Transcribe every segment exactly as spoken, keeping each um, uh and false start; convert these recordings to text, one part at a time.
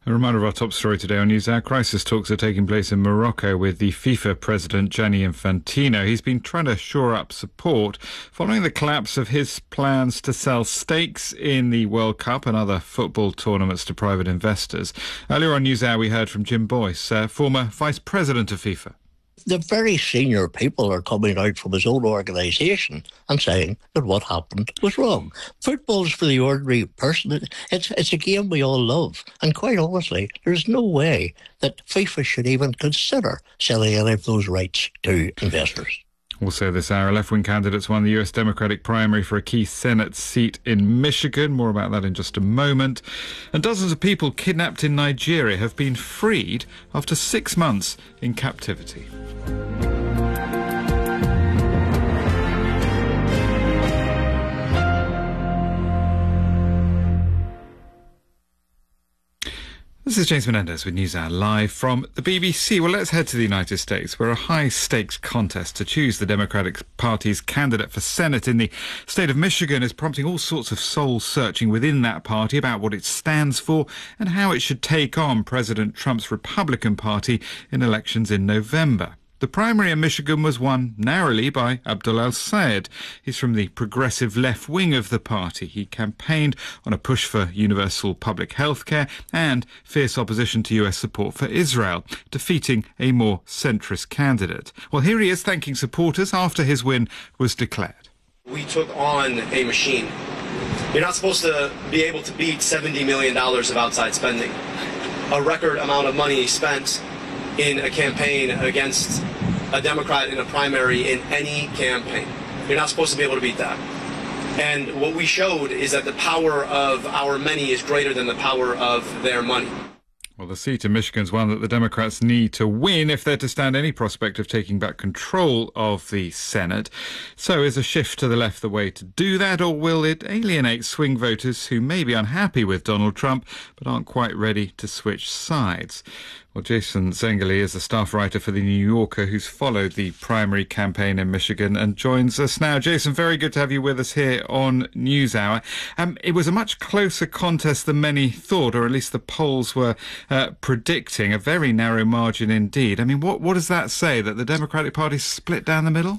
A reminder of our top story today on NewsHour. Crisis talks are taking place in Morocco with the FIFA president, Gianni Infantino. He's been trying to shore up support following the collapse of his plans to sell stakes in the World Cup and other football tournaments to private investors. Earlier on NewsHour, we heard from Jim Boyce, uh, former vice president of FIFA. The very senior people are coming out from his own organisation and saying that what happened was wrong. Football's for the ordinary person. It's, it's a game we all love. And quite honestly, there's no way that FIFA should even consider selling any of those rights to investors. Also this hour, left-wing candidates won the U S Democratic primary for a key Senate seat in Michigan. More about that in just a moment. And dozens of people kidnapped in Nigeria have been freed after six months in captivity. This is James Menendez with NewsHour live from the B B C. Well, let's head to the United States, where a high-stakes contest to choose the Democratic Party's candidate for Senate in the state of Michigan is prompting all sorts of soul-searching within that party about what it stands for and how it should take on President Trump's Republican Party in elections in November. The primary in Michigan was won narrowly by Abdul El-Sayed. He's from the progressive left wing of the party. He campaigned on a push for universal public health care and fierce opposition to U S support for Israel, defeating a more centrist candidate. Well, here he is thanking supporters after his win was declared. We took on a machine. You're not supposed to be able to beat seventy million dollars of outside spending, a record amount of money spent in a campaign against a Democrat in a primary in any campaign. You're not supposed to be able to beat that. And what we showed is that the power of our many is greater than the power of their money. Well, the seat in Michigan is one that the Democrats need to win if they're to stand any prospect of taking back control of the Senate. So is a shift to the left the way to do that, or will it alienate swing voters who may be unhappy with Donald Trump but aren't quite ready to switch sides? Well, Jason Zengeli is a staff writer for The New Yorker who's followed the primary campaign in Michigan and joins us now. Jason, very good to have you with us here on NewsHour. Um, it was a much closer contest than many thought, or at least the polls were uh, predicting, a very narrow margin indeed. I mean, what, what does that say, that the Democratic Party split down the middle?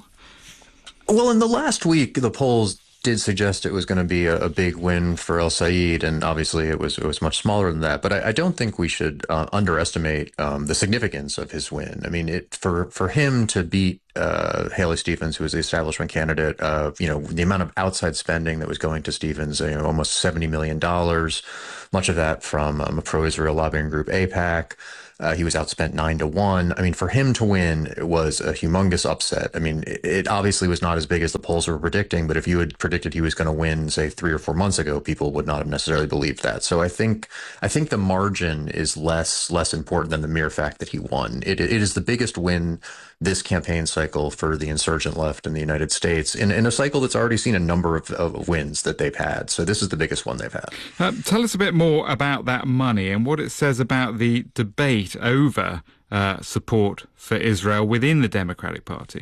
Well, in the last week, the polls did suggest it was going to be a, a big win for El-Sayed, and obviously it was it was much smaller than that. But I, I don't think we should uh, underestimate um, the significance of his win. I mean, it for for him to beat uh, Haley Stevens, who was the establishment candidate, uh, you know, the amount of outside spending that was going to Stevens, you know, almost seventy million dollars, much of that from um, a pro-Israel lobbying group, AIPAC. Uh, he was outspent nine to one. I mean, for him to win, it was a humongous upset. I mean, it, it obviously was not as big as the polls were predicting, but if you had predicted he was going to win, say, three or four months ago, people would not have necessarily believed that. So I think I think the margin is less less important than the mere fact that he won. It, it is the biggest win this campaign cycle for the insurgent left in the United States, in, in a cycle that's already seen a number of, of wins that they've had. So this is the biggest one they've had. Uh, tell us a bit more about that money and what it says about the debate over uh, support for Israel within the Democratic Party.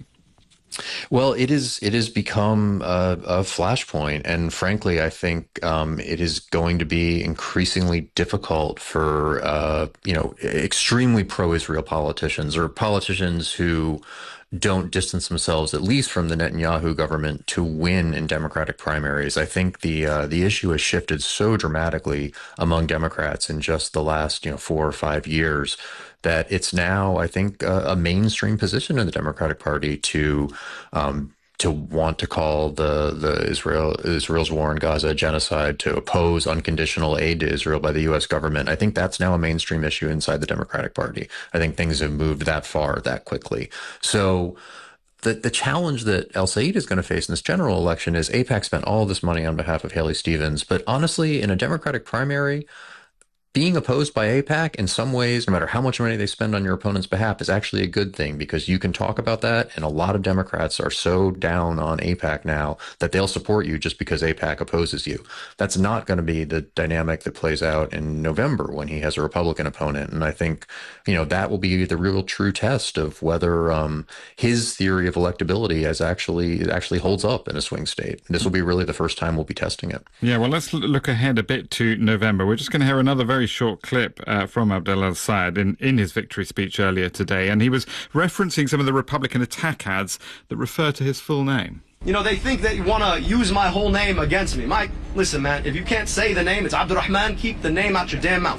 Well, it is. It has become a, a flashpoint, and frankly, I think um, it is going to be increasingly difficult for uh, you know extremely pro-Israel politicians or politicians who don't distance themselves, at least from the Netanyahu government, to win in Democratic primaries. I think the uh, the issue has shifted so dramatically among Democrats in just the last you know four or five years that it's now, I think, uh, a mainstream position in the Democratic Party to um, to want to call the the Israel Israel's war in Gaza a genocide, to oppose unconditional aid to Israel by the U S government. I think that's now a mainstream issue inside the Democratic Party. I think things have moved that far that quickly. So the the challenge that El-Sayed is going to face in this general election is AIPAC spent all this money on behalf of Haley Stevens, but honestly, in a Democratic primary, being opposed by AIPAC in some ways, no matter how much money they spend on your opponent's behalf, is actually a good thing, because you can talk about that. And a lot of Democrats are so down on AIPAC now that they'll support you just because AIPAC opposes you. That's not going to be the dynamic that plays out in November when he has a Republican opponent. And I think, you know, that will be the real true test of whether um, his theory of electability has actually it actually holds up in a swing state. And this will be really the first time we'll be testing it. Yeah, well, let's look ahead a bit to November. We're just going to hear another very very short clip uh, from Abdel al-Sayed in, in his victory speech earlier today, and he was referencing some of the Republican attack ads that refer to his full name. You know, they think that you want to use my whole name against me. Mike, listen, man, if you can't say the name, it's Abdurrahman, keep the name out your damn mouth.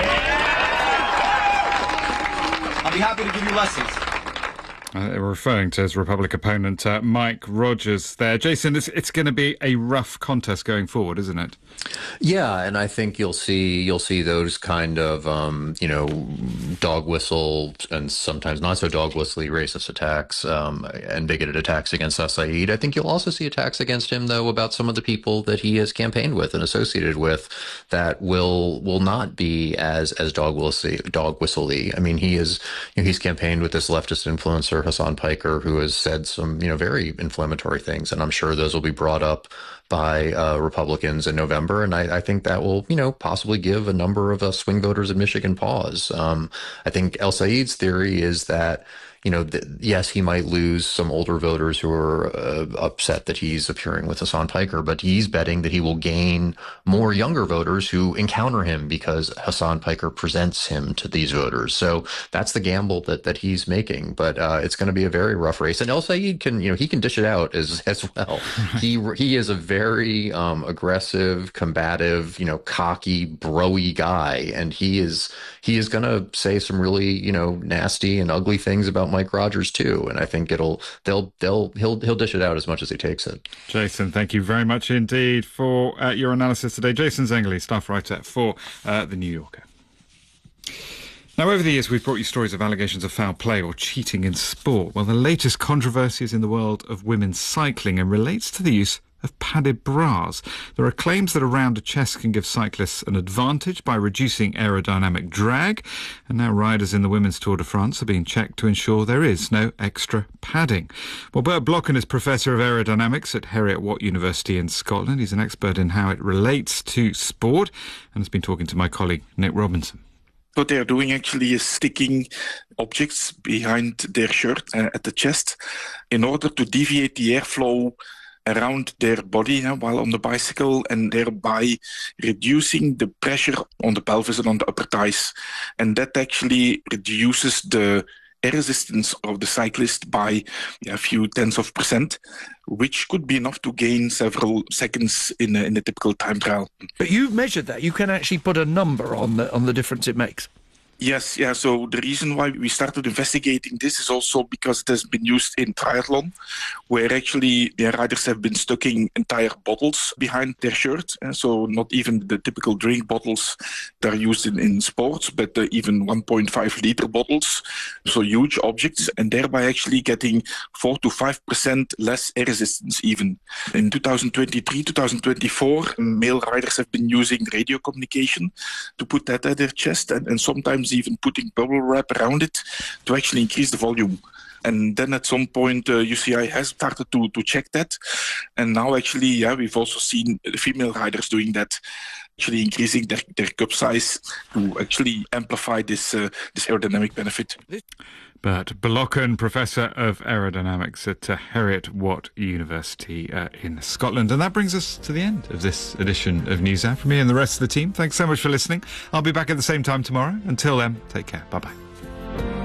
I'll be happy to give you lessons. Uh, referring to his Republican opponent, uh, Mike Rogers there. Jason, it's, it's going to be a rough contest going forward, isn't it? Yeah, and I think you'll see you'll see those kind of um, you know dog whistle and sometimes not so dog whistly racist attacks um, and bigoted attacks against al-Sayed. I think you'll also see attacks against him though about some of the people that he has campaigned with and associated with that will will not be as as dog whistly dog whistly. I mean, he is you know, he's campaigned with this leftist influencer Hassan Piker, who has said some you know very inflammatory things, and I'm sure those will be brought up by uh, Republicans in November, and I, I think that will, you know, possibly give a number of uh, swing voters in Michigan pause. Um, I think al-Sayed's theory is that, you know, th- yes, he might lose some older voters who are uh, upset that he's appearing with Hassan Piker, but he's betting that he will gain more younger voters who encounter him because Hassan Piker presents him to these voters. So that's the gamble that that he's making. But uh, it's going to be a very rough race. And al-Sayed can, you know, he can dish it out as as well. he he is a very um, aggressive, combative, you know, cocky, broy guy, and he is he is going to say some really, you know, nasty and ugly things about Mike Rogers too, and I think it'll they'll they'll he'll he'll dish it out as much as he takes it. Jason, thank you very much indeed for uh, your analysis today. Jason Zengeli, staff writer for uh, The New Yorker. Now, over the years, we've brought you stories of allegations of foul play or cheating in sport. Well, the latest controversy is in the world of women's cycling and relates to the use of padded bras. There are claims that a rounder chest can give cyclists an advantage by reducing aerodynamic drag, and now riders in the Women's Tour de France are being checked to ensure there is no extra padding. Well, Bert Blocken is Professor of Aerodynamics at Heriot-Watt University in Scotland. He's an expert in how it relates to sport and has been talking to my colleague Nick Robinson. What they're doing actually is sticking objects behind their shirt uh, at the chest in order to deviate the airflow around their body you know, while on the bicycle, and thereby reducing the pressure on the pelvis and on the upper thighs. And that actually reduces the air resistance of the cyclist by yeah, a few tenths of percent, which could be enough to gain several seconds in a, in a typical time trial. But you've measured that. You can actually put a number on the on the difference it makes. Yes, yeah. So the reason why we started investigating this is also because it has been used in triathlon, where actually the riders have been sticking entire bottles behind their shirt. And so not even the typical drink bottles that are used in, in sports, but uh, even one point five liter bottles. So huge objects, and thereby actually getting four to five percent less air resistance even. In two thousand twenty-three, two thousand twenty-four, male riders have been using radio communication to put that at their chest, and, and sometimes even putting bubble wrap around it to actually increase the volume. And then at some point, uh, U C I has started to, to check that. And now actually, yeah, we've also seen female riders doing that, actually increasing their, their cup size to actually amplify this, uh, this aerodynamic benefit. Bert Blocken, Professor of Aerodynamics at uh, Heriot-Watt University uh, in Scotland. And that brings us to the end of this edition of NewsHour. From me and the rest of the team, thanks so much for listening. I'll be back at the same time tomorrow. Until then, take care. Bye-bye.